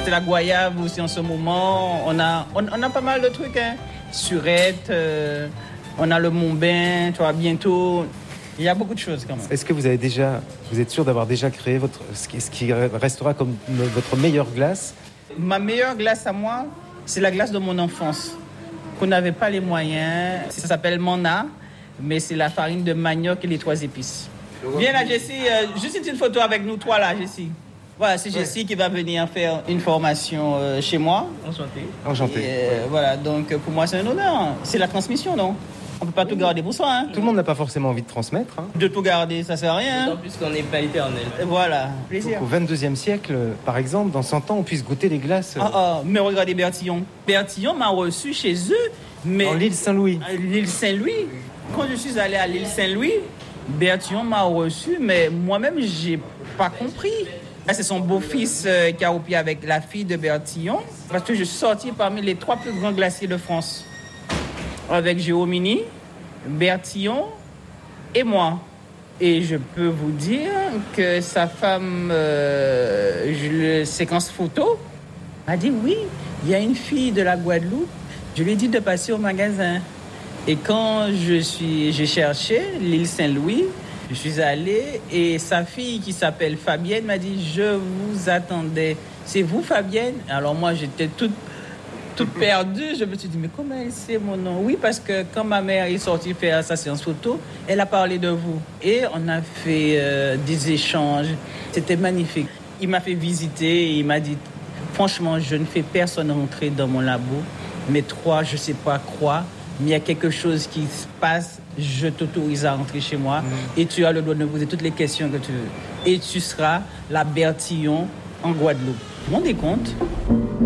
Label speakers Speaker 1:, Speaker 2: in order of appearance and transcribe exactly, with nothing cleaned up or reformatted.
Speaker 1: C'est la goyave aussi en ce moment. On a, on, on a pas mal de trucs, hein. Surette, euh, on a le Mont-Bain, tu vois, bientôt. Il y a beaucoup de choses quand même.
Speaker 2: Est-ce que vous avez déjà, vous êtes sûr d'avoir déjà créé votre, ce qui, ce qui restera comme votre meilleure glace?
Speaker 1: Ma meilleure glace à moi, c'est la glace de mon enfance, qu'on n'avait pas les moyens. Ça s'appelle Mana, mais c'est la farine de manioc et les trois épices. Viens là, Jessie, euh, juste une photo avec nous trois là, Jessie. Voilà, c'est Jessie ouais. qui va venir faire une formation euh, chez moi.
Speaker 2: Enchanté. Enchanté.
Speaker 1: Et, euh, ouais. Voilà, donc pour moi c'est un honneur. C'est la transmission, non? On ne peut pas tout garder pour soi. Hein.
Speaker 2: Tout le monde n'a pas forcément envie de transmettre. Hein.
Speaker 1: De tout garder, ça ne sert à rien.
Speaker 3: D'autant plus qu'on n'est pas éternel.
Speaker 1: Voilà, plaisir.
Speaker 2: Au vingt-deuxième siècle, par exemple, dans cent ans, on puisse goûter les glaces.
Speaker 1: Ah, ah, mais regardez Bertillon. Bertillon m'a reçu chez eux. Mais
Speaker 2: en l'île Saint-Louis.
Speaker 1: L'île Saint-Louis. Quand je suis allé à l'île Saint-Louis, Bertillon m'a reçu, mais moi-même, je n'ai pas compris. C'est son beau-fils euh, qui a roupé avec la fille de Bertillon. Parce que je suis sorti parmi les trois plus grands glaciers de France. Avec Géomini, Bertillon et moi. Et je peux vous dire que sa femme, euh, je le séquence photo, m'a dit oui, il y a une fille de la Guadeloupe. Je lui ai dit de passer au magasin. Et quand je suis, j'ai cherché l'île Saint-Louis, je suis allé et sa fille qui s'appelle Fabienne m'a dit je vous attendais. C'est vous Fabienne? Alors moi j'étais toute toute perdue. Je me suis dit mais comment elle sait mon nom? Oui, parce que quand ma mère est sortie faire sa séance photo, elle a parlé de vous et on a fait euh, des échanges. C'était magnifique. Il m'a fait visiter et il m'a dit franchement je ne fais personne rentrer dans mon labo, mais toi je sais pas quoi. Mais il y a quelque chose qui se passe, je t'autorise à rentrer chez moi mmh. et tu as le droit de me poser toutes les questions que tu veux. Et tu seras la Bertillon en Guadeloupe. Vous vous rendez compte?